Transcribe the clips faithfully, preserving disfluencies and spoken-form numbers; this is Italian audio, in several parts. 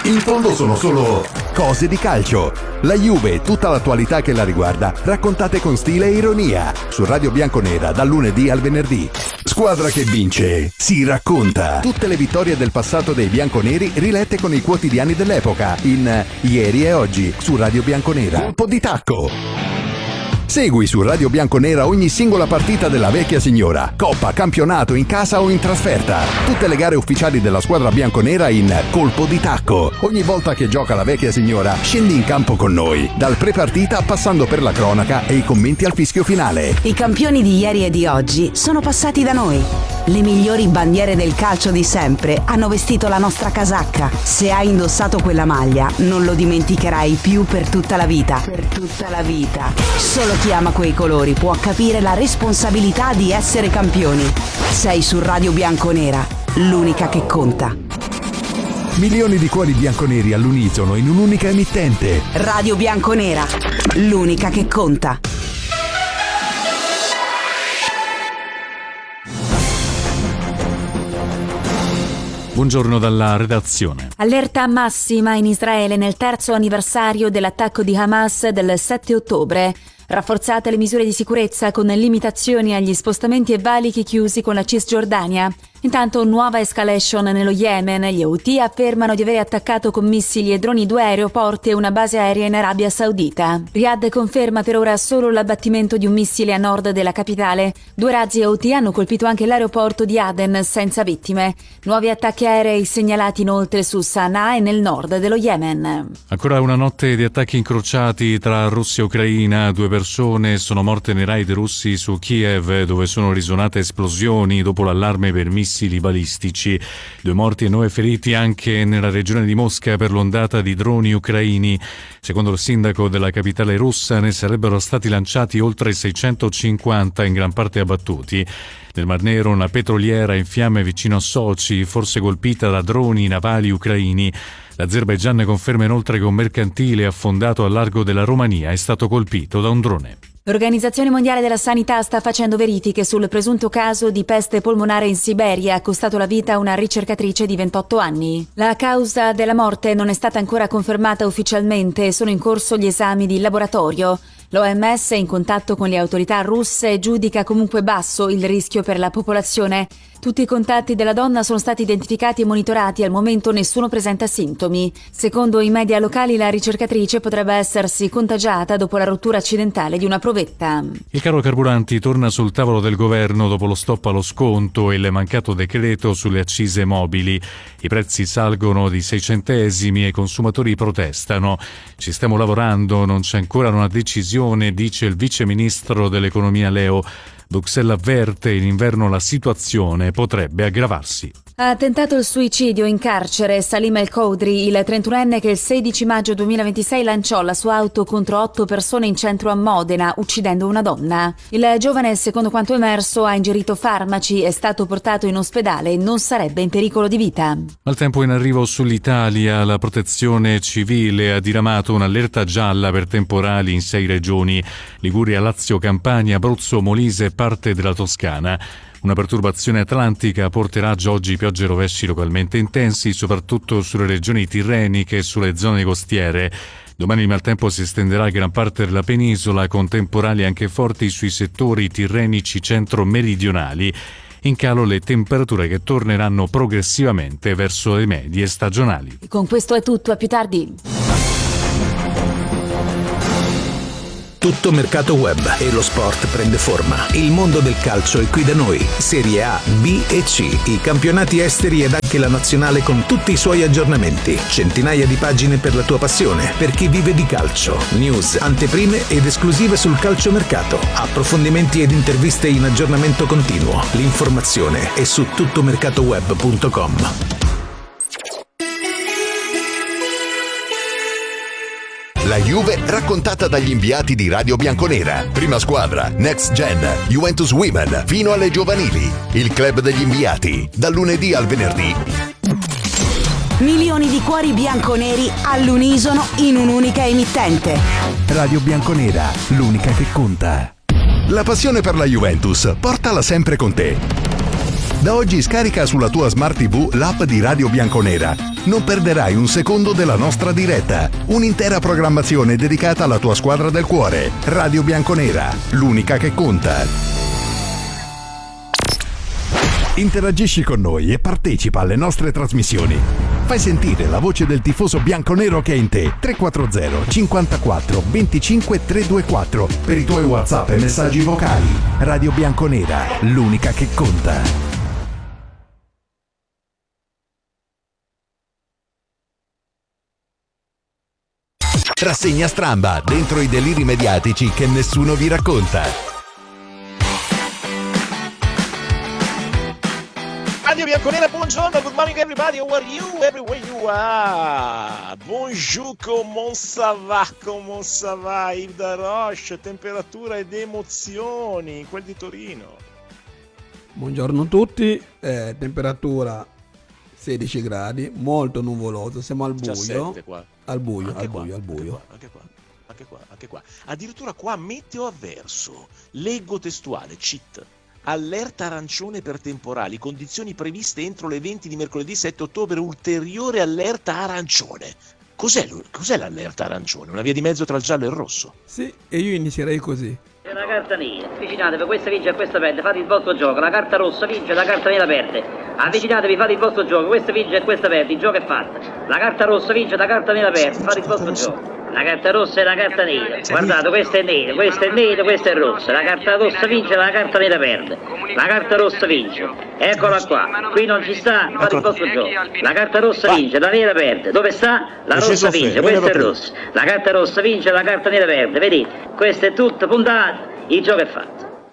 In fondo sono solo cose di calcio. La Juve e tutta l'attualità che la riguarda, raccontate con stile e ironia. Su Radio Bianconera, dal lunedì al venerdì. Squadra che vince si racconta. Tutte le vittorie del passato dei bianconeri rilette con i quotidiani dell'epoca. In Ieri e Oggi, su Radio Bianconera. Colpo di tacco. Segui su Radio Bianconera ogni singola partita della vecchia signora. Coppa, campionato, in casa o in trasferta. Tutte le gare ufficiali della squadra bianconera in Colpo di tacco. Ogni volta che gioca la vecchia signora, scendi in campo con noi. Dal pre-partita passando per la cronaca e i commenti al fischio finale. I campioni di ieri e di oggi sono passati da noi. Le migliori bandiere del calcio di sempre hanno vestito la nostra casacca. Se hai indossato quella maglia, non lo dimenticherai più per tutta la vita. Per tutta la vita. Solo chi ama quei colori può capire la responsabilità di essere campioni. Sei su Radio Bianconera, l'unica che conta. Milioni di cuori bianconeri all'unisono in un'unica emittente. Radio Bianconera, l'unica che conta. Buongiorno dalla redazione. Allerta massima in Israele nel terzo anniversario dell'attacco di Hamas del sette ottobre. Rafforzate le misure di sicurezza con limitazioni agli spostamenti e valichi chiusi con la Cisgiordania. Intanto nuova escalation nello Yemen. Gli Houthi affermano di aver attaccato con missili e droni due aeroporti e una base aerea in Arabia Saudita. Riyadh conferma per ora solo l'abbattimento di un missile a nord della capitale. Due razzi Houthi hanno colpito anche l'aeroporto di Aden senza vittime. Nuovi attacchi aerei segnalati inoltre su Sana'a e nel nord dello Yemen. Ancora una notte di attacchi incrociati tra Russia e Ucraina. Due persone sono morte nei raid russi su Kiev, dove sono risuonate esplosioni dopo l'allarme per missili balistici. Due morti e nove feriti anche nella regione di Mosca per l'ondata di droni ucraini. Secondo il sindaco della capitale russa, ne sarebbero stati lanciati oltre seicentocinquanta, in gran parte abbattuti. Nel Mar Nero una petroliera in fiamme vicino a Sochi, forse colpita da droni navali ucraini. L'Azerbaigian conferma inoltre che un mercantile affondato al largo della Romania è stato colpito da un drone. L'Organizzazione Mondiale della Sanità sta facendo verifiche sul presunto caso di peste polmonare in Siberia, ha costato la vita a una ricercatrice di ventotto anni. La causa della morte non è stata ancora confermata ufficialmente e sono in corso gli esami di laboratorio. L'O M S è in contatto con le autorità russe e giudica comunque basso il rischio per la popolazione. Tutti i contatti della donna sono stati identificati e monitorati, al momento nessuno presenta sintomi. Secondo i media locali la ricercatrice potrebbe essersi contagiata dopo la rottura accidentale di una provetta. Il caro carburanti torna sul tavolo del governo dopo lo stop allo sconto e il mancato decreto sulle accise mobili. I prezzi salgono di sei centesimi e i consumatori protestano. Ci stiamo lavorando, non c'è ancora una decisione, dice il vice ministro dell'economia Leo. Bruxelles avverte, in inverno la situazione potrebbe aggravarsi. Ha tentato il suicidio in carcere Salim El Khoudry, il trentunenne che il sedici maggio duemilaventisei lanciò la sua auto contro otto persone in centro a Modena, uccidendo una donna. Il giovane, secondo quanto emerso, ha ingerito farmaci, è stato portato in ospedale e non sarebbe in pericolo di vita. Al tempo in arrivo sull'Italia, la Protezione Civile ha diramato un'allerta gialla per temporali in sei regioni: Liguria, Lazio, Campania, Abruzzo, Molise e parte della Toscana. Una perturbazione atlantica porterà già oggi piogge e rovesci localmente intensi, soprattutto sulle regioni tirreniche e sulle zone costiere. Domani il maltempo si estenderà a gran parte della penisola, con temporali anche forti sui settori tirrenici centro-meridionali. In calo le temperature che torneranno progressivamente verso le medie stagionali. Con questo è tutto, a più tardi. Tutto mercato web e lo sport prende forma. Il mondo del calcio è qui da noi. Serie A, B e C, i campionati esteri ed anche la nazionale con tutti i suoi aggiornamenti. Centinaia di pagine per la tua passione, per chi vive di calcio. News, anteprime ed esclusive sul calciomercato. Approfondimenti ed interviste in aggiornamento continuo. L'informazione è su tuttomercatoweb punto com. La Juve raccontata dagli inviati di Radio Bianconera. Prima squadra, Next Gen, Juventus Women, fino alle giovanili. Il club degli inviati, dal lunedì al venerdì. Milioni di cuori bianconeri all'unisono in un'unica emittente. Radio Bianconera, l'unica che conta. La passione per la Juventus, portala sempre con te. Da oggi scarica sulla tua Smart tivù l'app di Radio Bianconera. Non perderai un secondo della nostra diretta. Un'intera programmazione dedicata alla tua squadra del cuore. Radio Bianconera, l'unica che conta. Interagisci con noi e partecipa alle nostre trasmissioni. Fai sentire la voce del tifoso bianconero che è in te. tre quattro zero cinquantaquattro venticinque trecentoventiquattro per i tuoi WhatsApp e messaggi vocali. Radio Bianconera, l'unica che conta. Rassegna Stramba, dentro i deliri mediatici che nessuno vi racconta. Radio Bianconera, buongiorno, good morning everybody, how are you, everywhere you are? Bonjour, comment ça va, comment ça va, Yves Daroche, temperatura ed emozioni in quel di Torino. Buongiorno a tutti, eh, temperatura sedici gradi, molto nuvoloso, siamo al buio. diciassette qua. Al buio, Anche al qua, buio, al buio. Anche qua, anche qua, anche qua. Addirittura qua meteo avverso. Leggo testuale, cheat. Allerta arancione per temporali, condizioni previste entro le venti di mercoledì sette ottobre, ulteriore allerta arancione. Cos'è, cos'è l'allerta arancione? Una via di mezzo tra il giallo e il rosso? Sì, e io inizierei così. È una carta nera, avvicinatevi, questa vince e questa perde, fate il vostro gioco, la carta rossa vince, la carta nera perde. Avvicinatevi, fate il vostro gioco, questa vince e questa perde, il gioco è fatto. La carta rossa vince, la carta nera perde, fate il vostro gioco. La carta rossa e la carta nera, guardate, questa è nera, questa è nera, questa è rossa, la carta rossa vince, la carta nera perde. La carta rossa vince, eccola qua, qui non ci sta, fate il vostro gioco. La carta rossa vince, la nera perde, dove sta? La rossa vince, questa è rossa. La carta rossa vince, la carta nera perde, vedete? Questo è tutto, puntate, il gioco è fatto.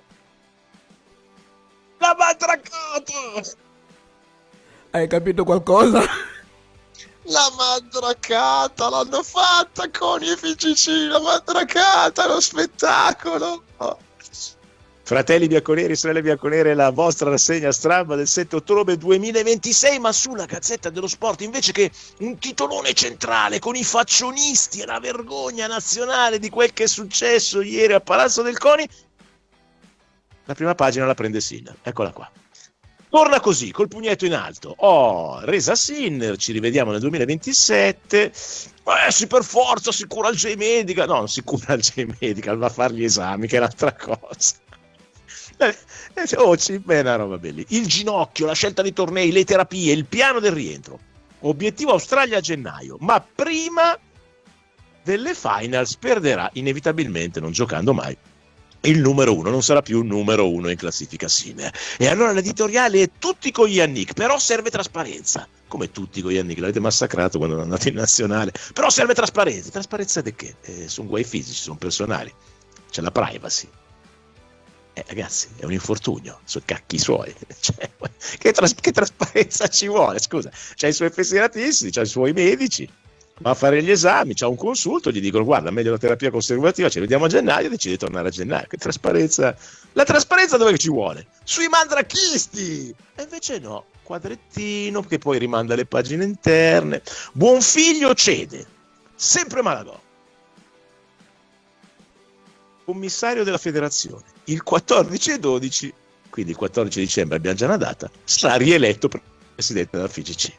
La mandracata! Hai capito qualcosa? La mandracata, l'hanno fatta con i F C C, la mandracata, lo spettacolo! Oh. Fratelli bianconeri, sorelle bianconere, la vostra rassegna Stramba del sette ottobre duemilaventisei, ma sulla Gazzetta dello Sport, invece che un titolone centrale con i faccionisti e la vergogna nazionale di quel che è successo ieri al Palazzo del CONI, la prima pagina la prende Sinner, eccola qua. Torna così, col pugnetto in alto. Oh, resa Sinner, ci rivediamo nel duemilaventisette. Eh, sì, per forza, si cura il J-Medical. No, non si cura il J-Medical, va a fare gli esami, che è un'altra cosa. Oh, sì, beh, una roba bella. Il ginocchio, la scelta dei tornei, le terapie, il piano del rientro. Obiettivo Australia a gennaio, ma prima delle finals perderà inevitabilmente, non giocando mai, il numero uno, non sarà più il numero uno in classifica Sinner. E allora l'editoriale è tutti con Yannick, però serve trasparenza. Come tutti con Yannick, l'avete massacrato quando è andato in nazionale. Però serve trasparenza. Trasparenza di che? Eh, sono guai fisici, sono personali. C'è la privacy. Eh, ragazzi, è un infortunio, sono cacchi suoi. Cioè, che, tras- che trasparenza ci vuole? Scusa, c'ha i suoi fisioterapisti, c'ha i suoi medici, va a fare gli esami, c'ha un consulto, gli dicono guarda, meglio la terapia conservativa, ci vediamo a gennaio, decide di tornare a gennaio. Che trasparenza? La trasparenza dove ci vuole? Sui mandrachisti! E invece no, quadrettino che poi rimanda le pagine interne. Buonfiglio cede, sempre Malagò. Commissario della federazione, il quattordici e dodici, quindi il quattordici dicembre abbiamo già una data, sarà rieletto presidente della F I G C.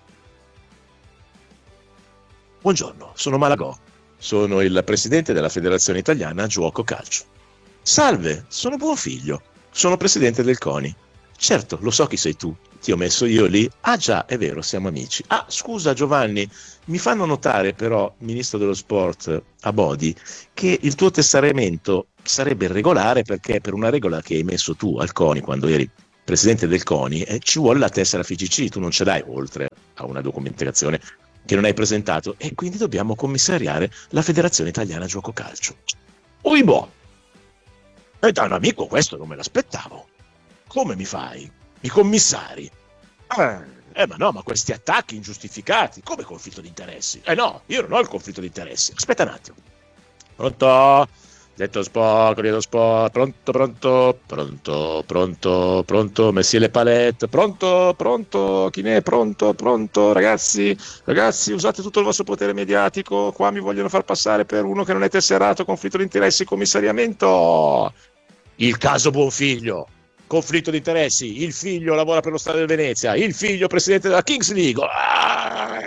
Buongiorno, sono Malagò, sono il presidente della Federazione Italiana Giuoco Calcio. Salve, sono Buonfiglio, sono presidente del CONI. Certo, lo so chi sei tu, ti ho messo io lì. Ah già, è vero, siamo amici. Ah, scusa Giovanni, mi fanno notare però, ministro dello sport Abodi, che il tuo tesseramento sarebbe irregolare perché per una regola che hai messo tu al CONI quando eri presidente del CONI eh, ci vuole la tessera F I G C, tu non ce l'hai oltre a una documentazione che non hai presentato e quindi dobbiamo commissariare la Federazione Italiana Giuoco Calcio. Uibo! E da un amico questo non me l'aspettavo. Come mi fai? Mi commissari? Eh, eh ma no, ma questi attacchi ingiustificati, come conflitto di interessi? Eh no, io non ho il conflitto di interessi. Aspetta un attimo. Pronto? Detto sport, detto sport, pronto, pronto, pronto, pronto, pronto, messi le palette, pronto, pronto, chi ne è pronto, pronto, ragazzi, ragazzi, usate tutto il vostro potere mediatico, qua mi vogliono far passare per uno che non è tesserato, conflitto di interessi, commissariamento, il caso Buonfiglio, conflitto di interessi, il figlio lavora per lo Stadio del Venezia, il figlio presidente della Kings League. Ah!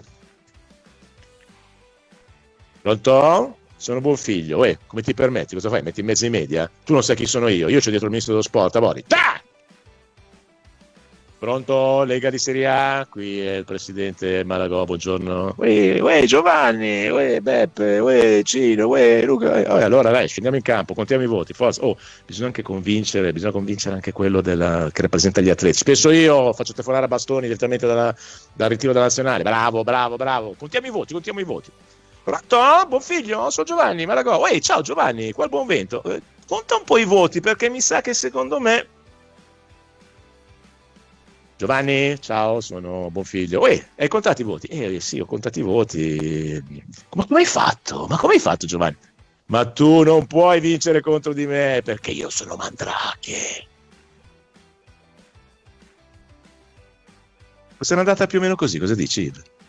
Pronto? Sono buon figlio. Uè, come ti permetti? Cosa fai? Metti in mezzo ai media? Tu non sai chi sono io, io c'ho dietro il ministro dello sport, a Bori. Ah! Pronto? Lega di Serie A? Qui è il presidente Malagò, buongiorno. Uè, uè Giovanni, uè Beppe, uè Cino, uè Luca. Uè, allora dai, scendiamo in campo, contiamo i voti, forza. Oh, bisogna anche convincere, bisogna convincere anche quello della, che rappresenta gli atleti. Spesso io faccio telefonare a bastoni direttamente dalla, dal ritiro della nazionale. Bravo, bravo, bravo. Contiamo i voti, contiamo i voti. Pronto? Buon figlio? Sono Giovanni Malagò. Uè, ciao Giovanni, qua il buon vento. Eh, conta un po' i voti, perché mi sa che secondo me... Giovanni, ciao, sono buon figlio. Uè, hai contato i voti? Eh sì, ho contato i voti. Ma come hai fatto? Ma come hai fatto, Giovanni? Ma tu non puoi vincere contro di me, perché io sono Mandrake. Sarà andata più o meno così, cosa dici?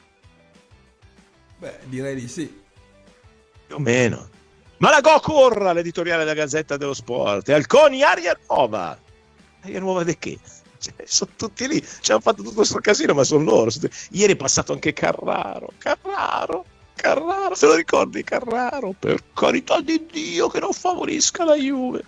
Beh, direi di sì. Più o meno. Malagò corra, l'editoriale della Gazzetta dello Sport. E Alconi, aria nuova. Aria nuova di che? Cioè, sono tutti lì, ci hanno fatto tutto questo casino, ma sono loro. Ieri è passato anche Carraro, Carraro, Carraro, te lo ricordi Carraro? Per carità di Dio che non favorisca la Juve.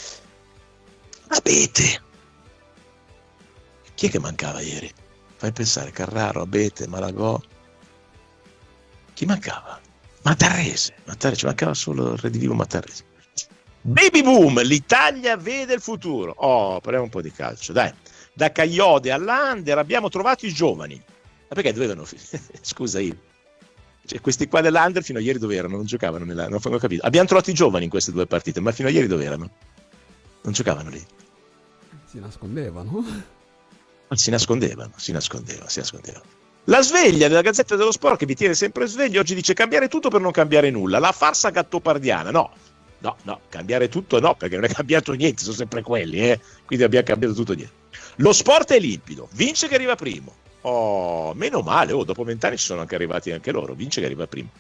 Abete. Chi è che mancava ieri? Fai pensare, Carraro, Abete, Malagò. Chi mancava? Matarrese, Matarrese, ci mancava solo il redivivo Matarrese. Baby boom, l'Italia vede il futuro. Oh, parliamo un po' di calcio, dai. Da Cagliode all'Under abbiamo trovato i giovani. Ma perché dovevano? Scusa io. Cioè, questi qua dell'Under fino a ieri dove erano? Non giocavano nella... Non ho capito. Abbiamo trovato i giovani in queste due partite, ma fino a ieri dove erano? Non giocavano lì. Si nascondevano. Si nascondevano, si nascondevano, si nascondevano. La sveglia della Gazzetta dello Sport, che vi tiene sempre svegli, oggi dice cambiare tutto per non cambiare nulla. La farsa gattopardiana, no. No, no, cambiare tutto no, perché non è cambiato niente, sono sempre quelli, eh. Quindi abbiamo cambiato tutto niente. Lo sport è limpido, vince che arriva primo. Oh, meno male, oh, dopo vent'anni ci sono anche arrivati anche loro, vince che arriva primo.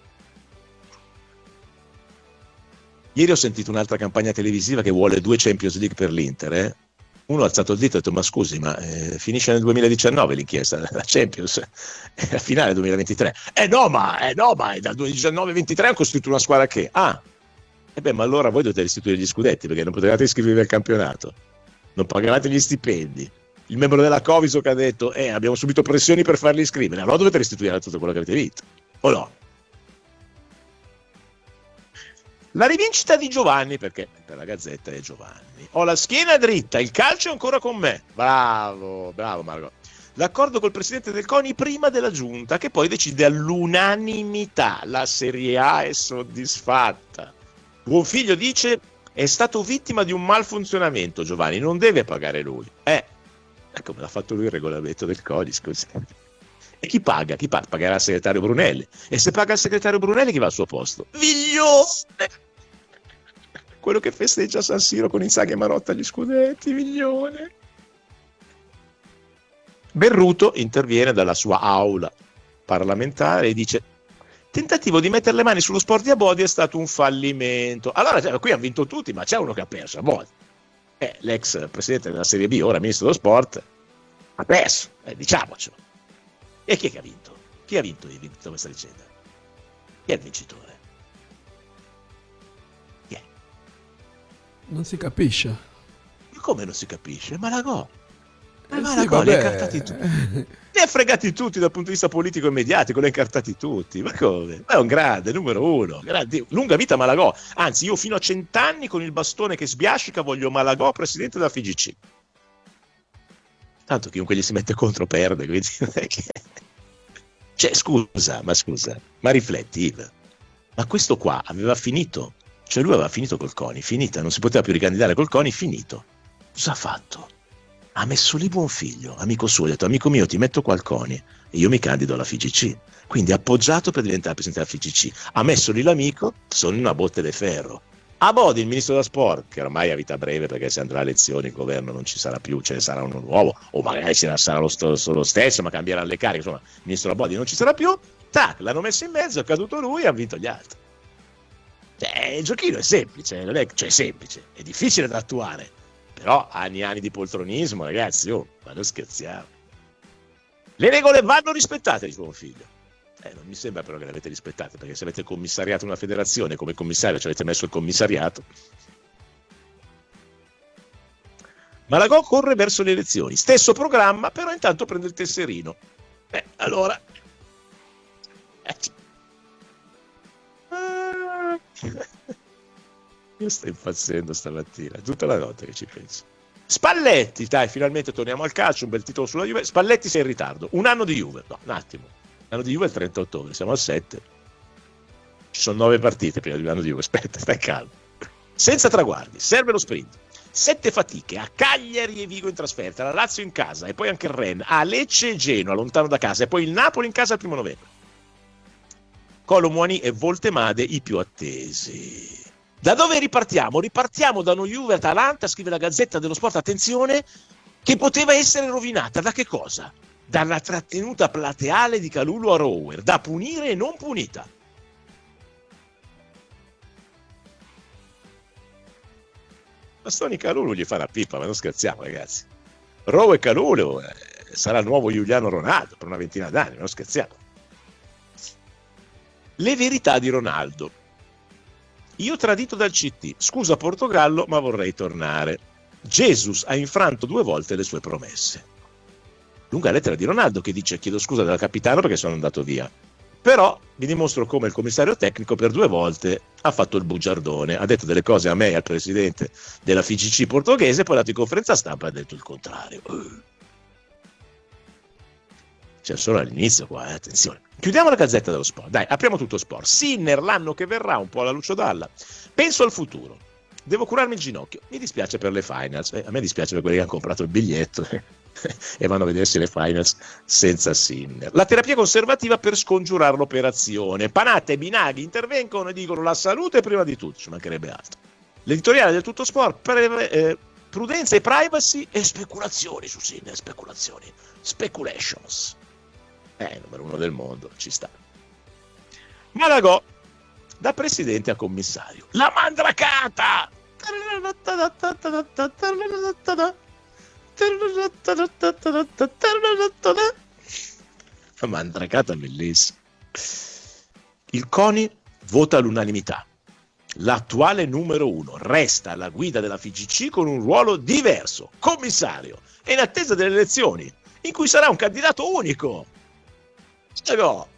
Ieri ho sentito un'altra campagna televisiva che vuole due Champions League per l'Inter, eh. Uno ha alzato il dito e ha detto, ma scusi, ma eh, finisce nel duemiladiciannove l'inchiesta, la Champions, è la finale duemilaventitré. Eh no, ma, eh no, ma dal duemiladiciannove ventitré hanno costruito una squadra che... Ah, e beh, ma allora voi dovete restituire gli scudetti, perché non potevate iscrivervi al campionato. Non pagavate gli stipendi. Il membro della Coviso che ha detto eh abbiamo subito pressioni per farli iscrivere, allora dovete restituire tutto quello che avete vinto, o no? La rivincita di Giovanni, perché per la Gazzetta è Giovanni. Ho la schiena dritta, il calcio è ancora con me. Bravo, bravo Marco. L'accordo col presidente del CONI prima della giunta, che poi decide all'unanimità. La Serie A è soddisfatta. Buonfiglio dice è stato vittima di un malfunzionamento, Giovanni, non deve pagare lui. Eh, come l'ha fatto lui il regolamento del CONI, scusa. E chi paga? Chi paga? Pagherà il segretario Brunelli. E se paga il segretario Brunelli, chi va al suo posto? Viglione! Quello che festeggia a San Siro con Inzaghi e Marotta gli scudetti, Viglione. Berruto interviene dalla sua aula parlamentare e dice tentativo di mettere le mani sullo sport di Abodi è stato un fallimento. Allora, cioè, qui hanno vinto tutti, ma c'è uno che ha perso, Abodi. Eh, l'ex presidente della Serie B, ora ministro dello sport, ha perso, eh, diciamocelo. E chi è che ha vinto? Chi ha vinto di tutta questa vicenda? Chi è il vincitore? Chi è? Non si capisce. Ma come non si capisce? Malagò. Ma Eh Malagò, sì, li ha vabbè. incartati tutti. Li ha fregati tutti dal punto di vista politico e mediatico, li ha incartati tutti. Ma come? Ma è un grande, numero uno. Grande, lunga vita Malagò. Anzi, io fino a cent'anni con il bastone che sbiascica voglio Malagò presidente della F I G C. Tanto chiunque gli si mette contro perde, quindi non è che... Cioè, scusa, ma scusa, ma rifletti, Yves. Ma questo qua aveva finito, cioè lui aveva finito col CONI, finita, non si poteva più ricandidare col CONI, finito. Cosa ha fatto? Ha messo lì Buonfiglio, amico suo, ha detto, amico mio, ti metto qua al CONI e io mi candido alla F I G C. Quindi ha appoggiato per diventare presidente della F I G C. Ha messo lì l'amico, sono in una botte di ferro. Abodi, il ministro della sport, che ormai ha vita breve perché se andrà a elezioni il governo non ci sarà più, ce ne sarà uno nuovo, o magari ce ne sarà lo, sto, lo stesso, ma cambieranno le cariche, insomma, il ministro Abodi non ci sarà più, tac, l'hanno messo in mezzo, è caduto lui e ha vinto gli altri. Cioè, il giochino è semplice, non è, cioè è semplice, è difficile da attuare, Però anni e anni di poltronismo, ragazzi, oh, ma non scherziamo. Le regole vanno rispettate, dice Bonfiglio. Eh, non mi sembra però che le avete rispettate, perché se avete commissariato una federazione, come commissario ci avete messo il commissariato. Malagò corre verso le elezioni, stesso programma, però intanto prende il tesserino. Eh, allora... Eh. Ah. Io sto impazzendo stamattina, tutta la notte che ci penso. Spalletti, dai, finalmente torniamo al calcio, un bel titolo sulla Juve. Spalletti sei in ritardo, un anno di Juve, no, un attimo. L'anno di Juve è il trenta ottobre, siamo al sette. Ci sono nove partite prima di un anno di Juve, aspetta, stai calmo. Senza traguardi, serve lo sprint. Sette fatiche, a Cagliari e Vigo in trasferta, la Lazio in casa e poi anche il Rennes, a Lecce e Genoa lontano da casa e poi il Napoli in casa il primo novembre. Colomwani e Voltemade i più attesi. Da dove ripartiamo? Ripartiamo da uno Juve-Atalanta, scrive la Gazzetta dello Sport, attenzione, che poteva essere rovinata. Da che cosa? Dalla trattenuta plateale di Kalulu a Rower, da punire e non punita. Bastoni Kalulu gli fa la pippa, ma non scherziamo, ragazzi. Rowe e Kalulu eh, sarà il nuovo Giuliano Ronaldo per una ventina d'anni, ma non scherziamo. Le verità di Ronaldo. Io tradito dal C T, scusa Portogallo, ma vorrei tornare. Jesus ha infranto due volte le sue promesse. Lunga lettera di Ronaldo che dice: chiedo scusa dal capitano perché sono andato via. Però vi dimostro come il commissario tecnico per due volte ha fatto il bugiardone, ha detto delle cose a me e al presidente della F I G C portoghese, poi ha dato in conferenza stampa e ha detto il contrario. C'è solo all'inizio qua, eh, attenzione. Chiudiamo la Gazzetta dello Sport, dai, apriamo tutto sport. Sinner l'anno che verrà, un po' alla Lucio Dalla. Penso al futuro, devo curarmi il ginocchio, mi dispiace per le finals, eh, a me dispiace per quelli che hanno comprato il biglietto e vanno a vedersi le finals senza Sinner. La terapia conservativa per scongiurare l'operazione. Panatta e Binaghi intervengono e dicono la salute prima di tutto, ci mancherebbe altro. L'editoriale del Tutto Sport, pre- eh, prudenza e privacy e speculazioni su Sinner, speculazioni, speculations. Eh, numero uno del mondo, ci sta. Malagò, da presidente a commissario. La mandracata! La mandracata bellissima. Il CONI vota all'unanimità. L'attuale numero uno resta alla guida della F I G C con un ruolo diverso, commissario, e in attesa delle elezioni, in cui sarà un candidato unico. No.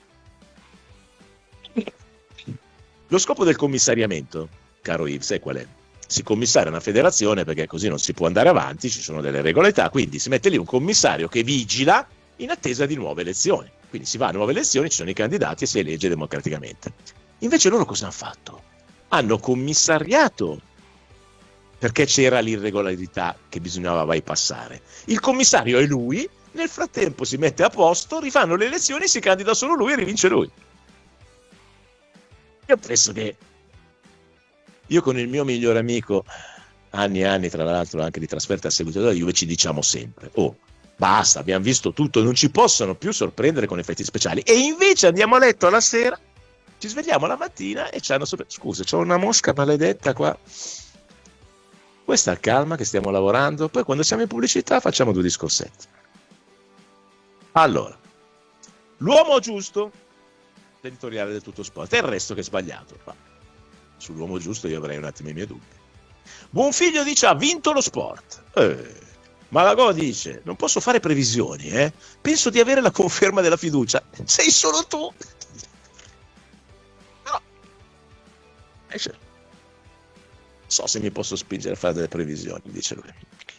Lo scopo del commissariamento, caro Yves, sai qual è? Si commissaria una federazione perché così non si può andare avanti, ci sono delle regolarità, quindi si mette lì un commissario che vigila in attesa di nuove elezioni. Quindi si va a nuove elezioni, ci sono i candidati e si elegge democraticamente. Invece loro cosa hanno fatto? Hanno commissariato perché c'era l'irregolarità che bisognava bypassare. Il commissario è lui. Nel frattempo si mette a posto, rifanno le elezioni, si candida solo lui e rivince lui. Io penso che io con il mio migliore amico, anni e anni tra l'altro anche di trasferta a seguito della Juve, ci diciamo sempre: oh, basta, abbiamo visto tutto, non ci possono più sorprendere con effetti speciali. E invece andiamo a letto alla sera, ci svegliamo la mattina e ci hanno sopra... Scusa, c'ho una mosca maledetta qua. Questa calma che stiamo lavorando, poi quando siamo in pubblicità facciamo due discorsetti. Allora, l'uomo giusto, l'editoriale del Tutto Sport, è il resto che è sbagliato. Ma sull'uomo giusto io avrei un attimo i miei dubbi. Buonfiglio dice: ha vinto lo sport. Eh, Malagò dice: non posso fare previsioni, eh. Penso di avere la conferma della fiducia. Sei solo tu. Però, eh, non so se mi posso spingere a fare delle previsioni, dice lui.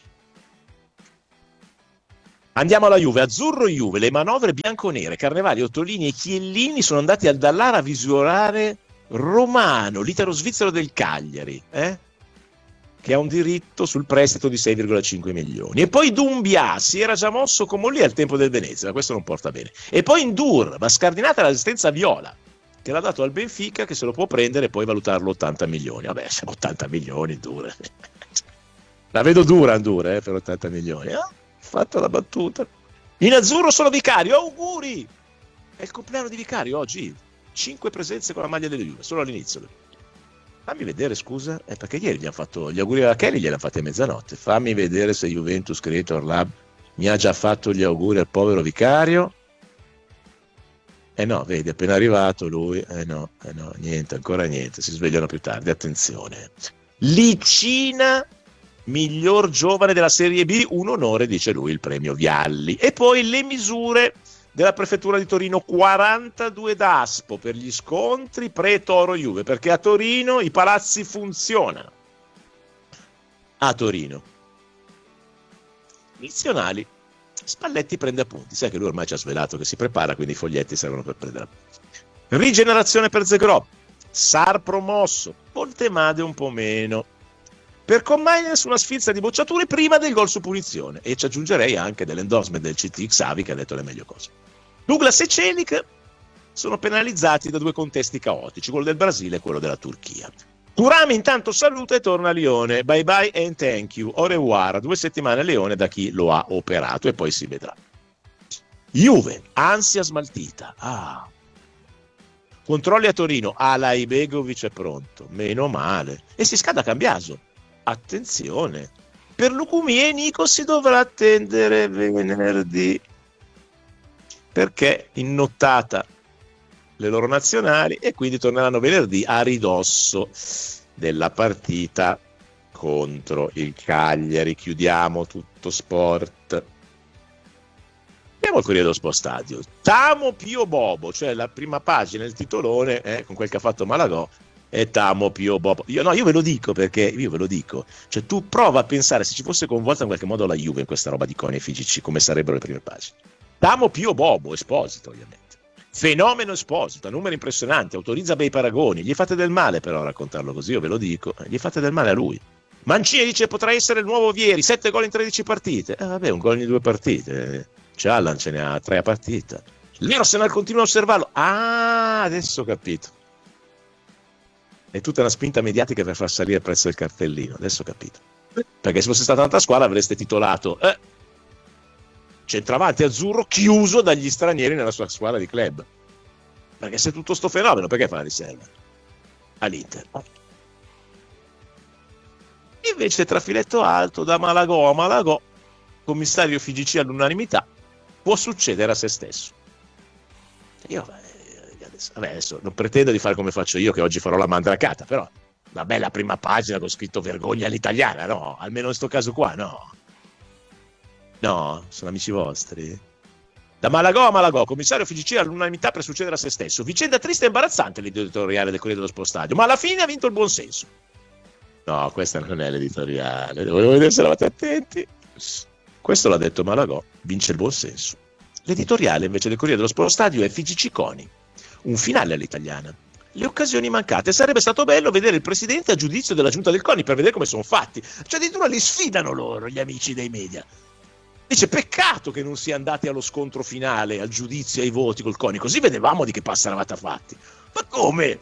Andiamo alla Juve, azzurro Juve, le manovre bianconere, Carnevali, Ottolini e Chiellini sono andati al Dallara a visurare Romano, l'italo-svizzero del Cagliari, eh? che ha un diritto sul prestito di sei virgola cinque milioni. E poi Dumbia, si era già mosso come lì al tempo del Venezia, ma questo non porta bene. E poi Ndur, ma scardinata l'esistenza viola, che l'ha dato al Benfica, che se lo può prendere e poi valutarlo ottanta milioni. Vabbè, siamo ottanta milioni, Ndur. La vedo dura Ndur, eh, per ottanta milioni, eh? Fatto la battuta. In azzurro sono Vicario, auguri! È il compleanno di Vicario oggi, cinque presenze con la maglia delle Juve, solo all'inizio. Fammi vedere, scusa, eh, perché ieri gli hanno fatto gli auguri alla Kelly, gliel'hanno fatti a mezzanotte. Fammi vedere se Juventus Creator Lab mi ha già fatto gli auguri al povero vicario. Eh no, vedi, appena arrivato lui, eh no, eh no, niente, ancora niente, si svegliano più tardi, attenzione. Licina, miglior giovane della Serie B, un onore, dice lui, il premio Vialli. E poi le misure della prefettura di Torino, quarantadue d'Aspo per gli scontri pre-Toro Juve, perché a Torino i palazzi funzionano. A Torino. Nazionali. Spalletti prende appunti, sai che lui ormai ci ha svelato che si prepara, quindi i foglietti servono per prendere appunti. Rigenerazione per Zegro, Sar promosso, Poltemade un po' meno. Per Commines una sfilza di bocciature prima del gol su punizione, e ci aggiungerei anche dell'endorsement del C T X Avi che ha detto le meglio cose. Douglas e Celik sono penalizzati da due contesti caotici, quello del Brasile e quello della Turchia. Turami intanto saluta e torna a Lione. Bye bye and thank you. Au revoir. Due settimane a Lione da chi lo ha operato e poi si vedrà. Juve, ansia smaltita. Ah. Controlli a Torino. Alai Begovic è pronto. Meno male. E si scada Cambiaso. Attenzione. Per Lucumi e Nico si dovrà attendere venerdì. Perché in nottata le loro nazionali e quindi torneranno venerdì a ridosso della partita contro il Cagliari. Chiudiamo tutto sport. Andiamo al Corriere dello Sport Stadio. Tamo Pio Bobo, cioè la prima pagina, il titolone, eh, con quel che ha fatto Malagò, è Tamo Pio Bobo. Io, no, io ve lo dico perché, io ve lo dico, cioè tu prova a pensare se ci fosse coinvolta in qualche modo la Juve in questa roba di Coni e F G C, come sarebbero le prime pagine. Tamo Pio Bobo, Esposito ovviamente. Fenomeno Esposito, numeri impressionanti, autorizza bei paragoni, gli fate del male però a raccontarlo così, io ve lo dico, gli fate del male a lui. Mancini dice potrà essere il nuovo Vieri, sette gol in tredici partite, eh vabbè, un gol in due partite, c'è Allan, ce ne ha tre a partita. L'Arsenal continua a osservarlo, ah, adesso ho capito, è tutta una spinta mediatica per far salire il prezzo del cartellino, adesso ho capito, perché se fosse stata un'altra squadra avreste titolato, eh, centravanti azzurro chiuso dagli stranieri nella sua squadra di club, perché se tutto sto fenomeno perché fa la riserva all'Inter? Invece trafiletto alto da Malagò a Malagò, commissario F G C all'unanimità, può succedere a se stesso. Io adesso, vabbè, adesso non pretendo di fare come faccio io che oggi farò la mandracata, però una bella prima pagina con scritto vergogna all'italiana, no? Almeno in sto caso qua, no? No, sono amici vostri. Da Malagò a Malagò, commissario F G C all'unanimità per succedere a se stesso. Vicenda triste e imbarazzante l'editoriale del Corriere dello Sport Stadio, ma alla fine ha vinto il buonsenso. No, questa non è l'editoriale, volevo vedere se eravate attenti. Questo l'ha detto Malagò, vince il buonsenso. L'editoriale invece del Corriere dello Sport Stadio è F G C Coni, un finale all'italiana. Le occasioni mancate, sarebbe stato bello vedere il presidente a giudizio della giunta del Coni per vedere come sono fatti. Cioè addirittura li sfidano loro, gli amici dei media. Dice peccato che non sia andati allo scontro finale, al giudizio, ai voti col Coni, così vedevamo di che passa eravate fatti. Ma come?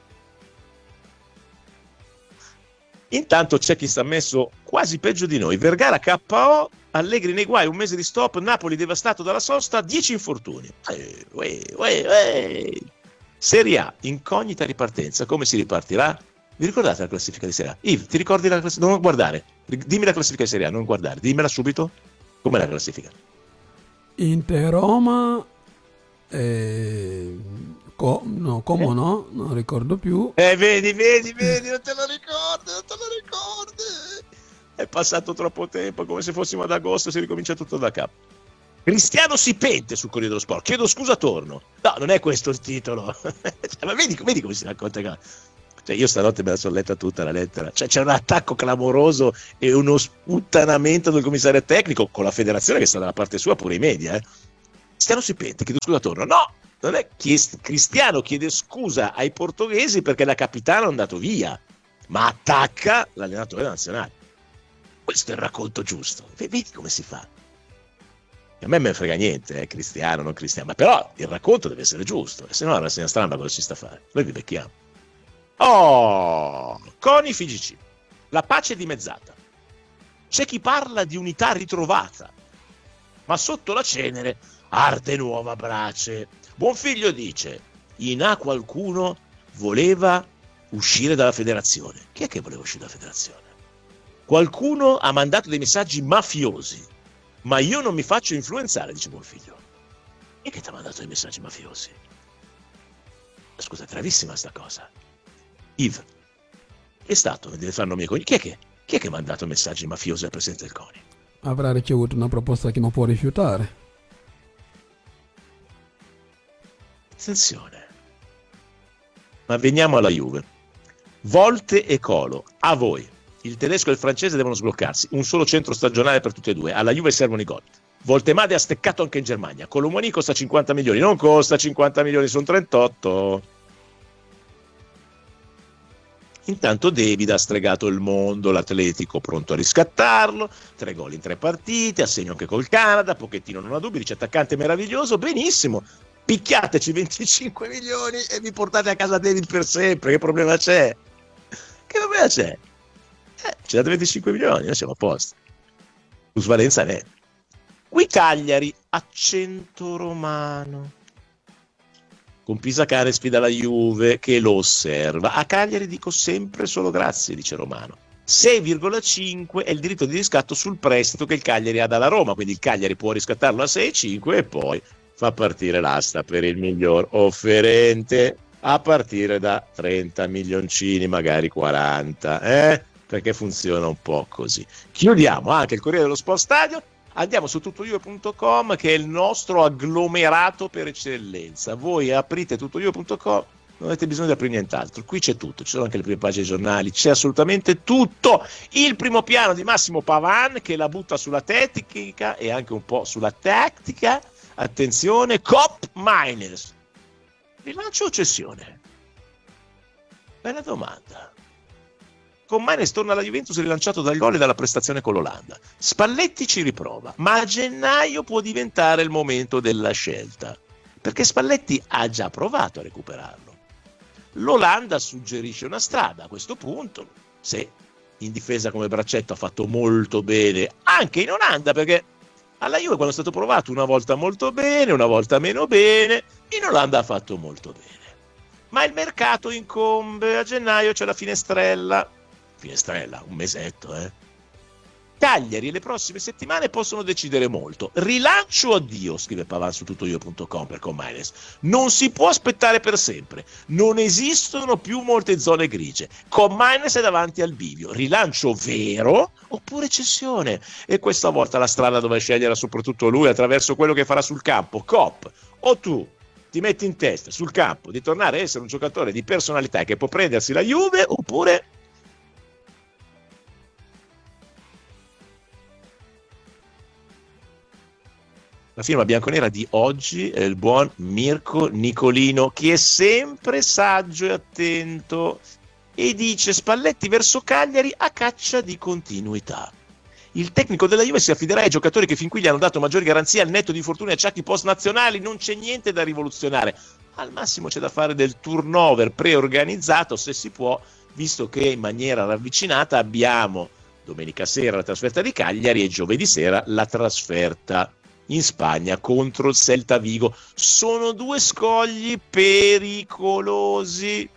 Intanto c'è chi sta messo quasi peggio di noi. Vergara K O, Allegri nei guai, un mese di stop, Napoli devastato dalla sosta, dieci infortuni. Eh, uè, uè, uè. Serie A, incognita ripartenza, come si ripartirà? Vi ricordate la classifica di Serie A? Yves, ti ricordi la classifica? Non guardare, dimmi la classifica di Serie A, non guardare, dimmela subito. Com'è la classifica? Inter Roma, eh, co- no, come eh? no? Non ricordo più. Eh, vedi, vedi, vedi, non te lo ricordi, non te lo ricordi. È passato troppo tempo, come se fossimo ad agosto, si ricomincia tutto da capo. Cristiano si pente sul Corriere dello Sport, chiedo scusa, torno. No, non è questo il titolo. Ma vedi, vedi come si racconta. Cioè io stanotte me la sono letta tutta la lettera, cioè c'è un attacco clamoroso e uno sputtanamento del commissario tecnico con la federazione che sta dalla parte sua, pure i media. eh. Cristiano si pente, chiedo scusa, torno. No, non è chiest- Cristiano chiede scusa ai portoghesi perché la capitana è andato via, ma attacca l'allenatore nazionale. Questo è il racconto giusto. Vedi come si fa. A me me ne frega niente, eh, Cristiano, non Cristiano, ma però il racconto deve essere giusto, se no la rassegna stampa cosa ci sta a fare? Noi vi becchiamo. Oh, Coni F G C, la pace dimezzata. C'è chi parla di unità ritrovata, ma sotto la cenere arte nuova brace. Buonfiglio dice: in A qualcuno voleva uscire dalla federazione. Chi è che voleva uscire dalla federazione? Qualcuno ha mandato dei messaggi mafiosi, ma io non mi faccio influenzare, dice buon figlio. Chi è che ti ha mandato dei messaggi mafiosi? Scusa, è gravissima sta cosa. Yves, è stato, deve fare nome e cognomi. Chi è che, chi è che ha mandato messaggi mafiosi al presidente del CONI? Avrà ricevuto una proposta che non può rifiutare. Attenzione. Ma veniamo alla Juve. Volte e Colo, a voi. Il tedesco e il francese devono sbloccarsi. Un solo centro stagionale per tutti e due. Alla Juve servono i gol. Voltemade ha steccato anche in Germania. Colomani costa cinquanta milioni. Non costa cinquanta milioni, sono trentotto. Intanto David ha stregato il mondo, l'Atletico pronto a riscattarlo, tre gol in tre partite, assegno anche col Canada, Pochettino non ha dubbi, dice attaccante meraviglioso, benissimo, picchiateci venticinque milioni e vi portate a casa David per sempre, che problema c'è? Che problema c'è? Eh, ci date venticinque milioni, noi siamo a posto. Plusvalenza ne è. Qui Cagliari, accento romano. Con Pisacane sfida la Juve che lo osserva. A Cagliari dico sempre solo grazie, dice Romano. sei virgola cinque è il diritto di riscatto sul prestito che il Cagliari ha dalla Roma, quindi il Cagliari può riscattarlo a sei virgola cinque e poi fa partire l'asta per il miglior offerente a partire da trenta milioncini, magari quaranta, eh? Perché funziona un po' così. Chiudiamo anche il Corriere dello Sport Stadio. Andiamo su tuttojuve punto com che è il nostro agglomerato per eccellenza. Voi aprite tuttojuve punto com, non avete bisogno di aprire nient'altro. Qui c'è tutto, ci sono anche le prime pagine dei giornali, c'è assolutamente tutto. Il primo piano di Massimo Pavan che la butta sulla tecnica e anche un po' sulla tattica. Attenzione, Cop Miners. Rilancio o cessione? Bella domanda. Con Maines torna alla Juventus rilanciato dal gol e dalla prestazione con l'Olanda. Spalletti ci riprova, ma a gennaio può diventare il momento della scelta, perché Spalletti ha già provato a recuperarlo. L'Olanda suggerisce una strada a questo punto, se in difesa come braccetto ha fatto molto bene anche in Olanda, perché alla Juve quando è stato provato una volta molto bene, una volta meno bene, in Olanda ha fatto molto bene. Ma il mercato incombe, a gennaio c'è la finestrella. Finestrella, un mesetto, eh. Cagliari le prossime settimane possono decidere molto. Rilancio o addio, scrive Pavan su tuttojuve punto com per Comaines. Non si può aspettare per sempre. Non esistono più molte zone grigie. Comaines è davanti al bivio. Rilancio vero oppure cessione? E questa volta la strada dove scegliere soprattutto lui attraverso quello che farà sul campo. Cop, o tu ti metti in testa sul campo di tornare a essere un giocatore di personalità che può prendersi la Juve, oppure la firma bianconera di oggi è il buon Mirko Nicolino, che è sempre saggio e attento e dice Spalletti verso Cagliari a caccia di continuità. Il tecnico della Juve si affiderà ai giocatori che fin qui gli hanno dato maggiori garanzie al netto di infortuni e acciacchi post-nazionali, non c'è niente da rivoluzionare. Al massimo c'è da fare del turnover preorganizzato, se si può, visto che in maniera ravvicinata abbiamo domenica sera la trasferta di Cagliari e giovedì sera la trasferta in Spagna contro il Celta Vigo. Sono due scogli pericolosi.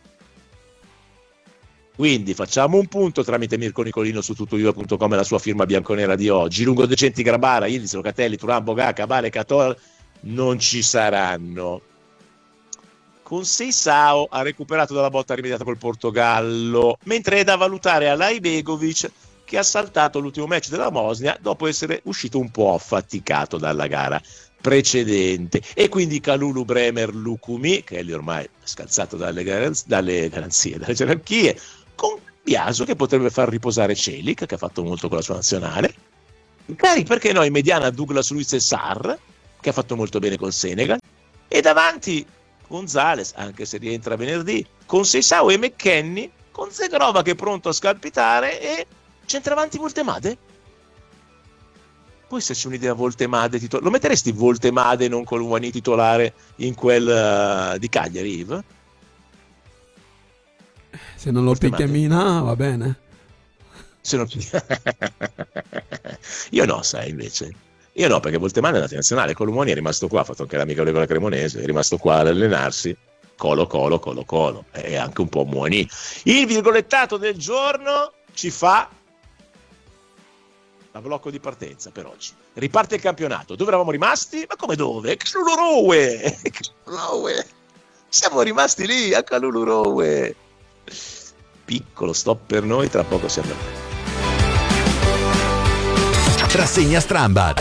Quindi facciamo un punto tramite Mirko Nicolino su tuttojuve punto com e la sua firma bianconera di oggi. Lungo Decenti, Grabara, Ildiz, Locatelli, Turan, Bogaca, Vale, Cator non ci saranno. Con Seisao ha recuperato dalla botta rimediata col Portogallo, mentre è da valutare Alai Begovic, che ha saltato l'ultimo match della Bosnia dopo essere uscito un po' affaticato dalla gara precedente. E quindi Kalulu, Bremer, Lukumi, che è lì ormai scalzato dalle, garanz- dalle garanzie, dalle gerarchie, con Biaso che potrebbe far riposare Celik, che ha fatto molto con la sua nazionale. Cari, perché no, in mediana Douglas Luiz e Sarr, che ha fatto molto bene col Senegal, e davanti Gonzales, anche se rientra venerdì, con Seisao e McKennie, con Zegrova che è pronto a scalpitare, e centravanti Voltemade? Può esserci un'idea Voltemade titolare? Lo metteresti Voltemade non con Luani titolare in quel uh, di Cagliari, Yves? Se non lo Voltemade. picchiamina va bene. Se non... Io no, sai, invece. Io no, perché Voltemade è andato in nazionale, con Luani è rimasto qua, ha fatto anche l'amichevole con la Cremonese, è rimasto qua ad allenarsi. Colo Colo Colo Colo, è anche un po' muoni. Il virgolettato del giorno ci fa a blocco di partenza per oggi. Riparte il campionato. Dove eravamo rimasti? Ma come dove? Calulurowe! Calulurowe! Siamo rimasti lì a Calulurowe. Piccolo stop per noi, tra poco siamo da noi. Rassegna Strambad.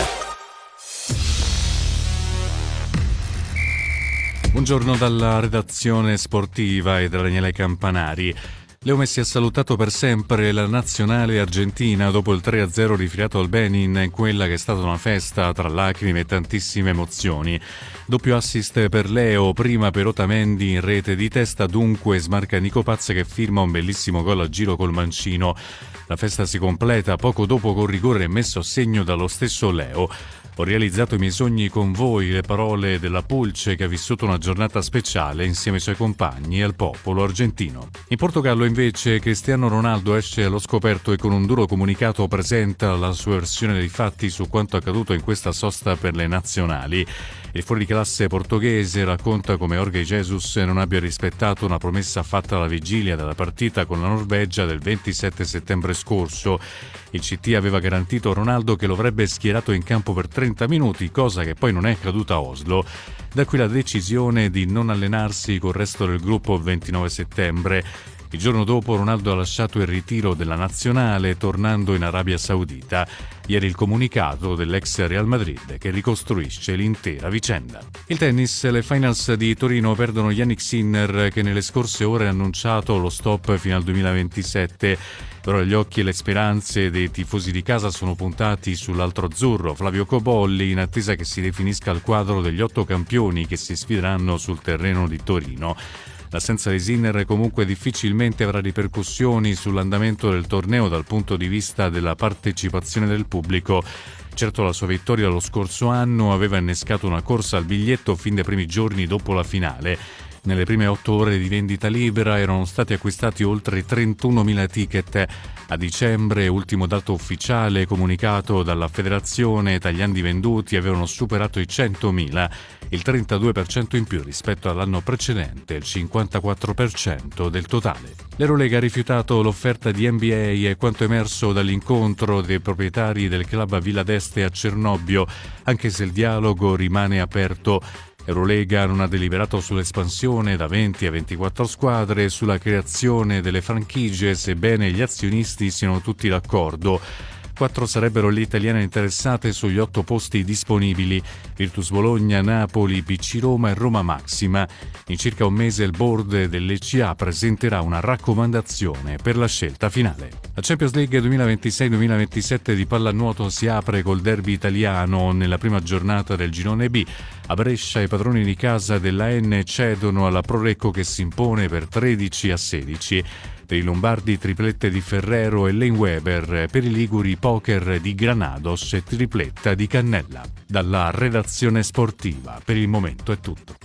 Buongiorno dalla redazione sportiva e da Daniele Campanari. Leo Messi ha salutato per sempre la nazionale argentina dopo il tre a zero rifilato al Benin in quella che è stata una festa tra lacrime e tantissime emozioni. Doppio assist per Leo, prima per Otamendi in rete di testa, dunque smarca Nico Paz che firma un bellissimo gol a giro col mancino. La festa si completa poco dopo con rigore messo a segno dallo stesso Leo. Ho realizzato i miei sogni con voi, le parole della Pulce che ha vissuto una giornata speciale insieme ai suoi compagni e al popolo argentino. In Portogallo invece Cristiano Ronaldo esce allo scoperto e con un duro comunicato presenta la sua versione dei fatti su quanto accaduto in questa sosta per le nazionali. Il fuoriclasse portoghese racconta come Jorge Jesus non abbia rispettato una promessa fatta alla vigilia della partita con la Norvegia del ventisette settembre scorso. Il C T aveva garantito a Ronaldo che lo avrebbe schierato in campo per trenta minuti, cosa che poi non è accaduta a Oslo. Da qui la decisione di non allenarsi col resto del gruppo il ventinove settembre. Il giorno dopo Ronaldo ha lasciato il ritiro della nazionale tornando in Arabia Saudita. Ieri il comunicato dell'ex Real Madrid che ricostruisce l'intera vicenda. Il tennis, le finals di Torino perdono Jannik Sinner che nelle scorse ore ha annunciato lo stop fino al duemilaventisette. Però gli occhi e le speranze dei tifosi di casa sono puntati sull'altro azzurro, Flavio Cobolli, in attesa che si definisca il quadro degli otto campioni che si sfideranno sul terreno di Torino. L'assenza di Sinner comunque difficilmente avrà ripercussioni sull'andamento del torneo dal punto di vista della partecipazione del pubblico. Certo, la sua vittoria lo scorso anno aveva innescato una corsa al biglietto fin dai primi giorni dopo la finale. Nelle prime otto ore di vendita libera erano stati acquistati oltre trentunomila ticket. A dicembre, ultimo dato ufficiale comunicato dalla federazione, tagliandi venduti avevano superato i centomila, il trentadue per cento in più rispetto all'anno precedente, il cinquantaquattro per cento del totale. L'Eurolega ha rifiutato l'offerta di N B A e quanto emerso dall'incontro dei proprietari del club a Villa d'Este a Cernobbio, anche se il dialogo rimane aperto. Eurolega non ha deliberato sull'espansione da venti a ventiquattro squadre e sulla creazione delle franchigie, sebbene gli azionisti siano tutti d'accordo. Quattro sarebbero le italiane interessate sugli otto posti disponibili: Virtus Bologna, Napoli, P C Roma e Roma Maxima. In circa un mese il board dell'E C A presenterà una raccomandazione per la scelta finale. La Champions League duemilaventisei duemilaventisette di pallanuoto si apre col derby italiano nella prima giornata del girone B. A Brescia i padroni di casa della N cedono alla Prorecco che si impone per tredici a sedici. Per i lombardi triplette di Ferrero e Lane Weber, per i liguri poker di Granados e tripletta di Cannella. Dalla redazione sportiva per il momento è tutto.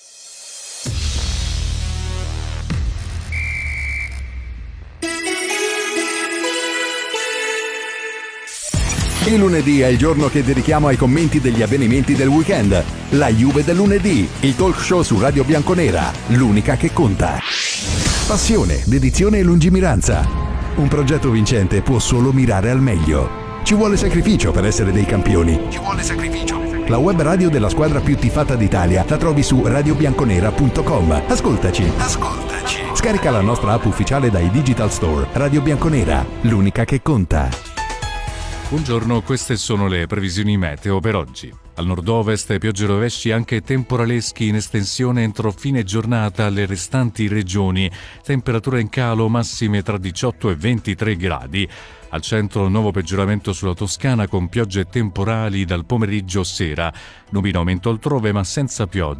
Il lunedì è il giorno che dedichiamo ai commenti degli avvenimenti del weekend. La Juve del lunedì, il talk show su Radio Bianconera, l'unica che conta. Passione, dedizione e lungimiranza. Un progetto vincente può solo mirare al meglio. Ci vuole sacrificio per essere dei campioni. Ci vuole sacrificio. La web radio della squadra più tifata d'Italia la trovi su radio bianconera punto com. Ascoltaci. Ascoltaci. Scarica la nostra app ufficiale dai Digital Store. Radio Bianconera, l'unica che conta. Buongiorno, queste sono le previsioni meteo per oggi. Al nord-ovest piogge e rovesci anche temporaleschi in estensione entro fine giornata alle restanti regioni. Temperature in calo massime tra diciotto e ventitré gradi. Al centro nuovo peggioramento sulla Toscana con piogge temporali dal pomeriggio sera. Nubi in aumento altrove ma senza piogge.